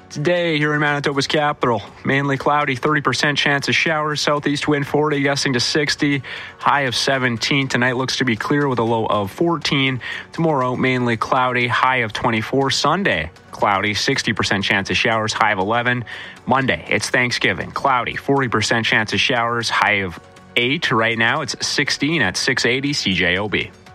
Today here in Manitoba's capital, mainly cloudy, 30% chance of showers, southeast wind 40, gusting to 60, high of 17. Tonight looks to be clear with a low of 14. Tomorrow, mainly cloudy, high of 24. Sunday, cloudy, 60% chance of showers, high of 11. Monday, it's Thanksgiving, cloudy, 40% chance of showers, high of 8. Right now, it's 16 at 680 CJOB.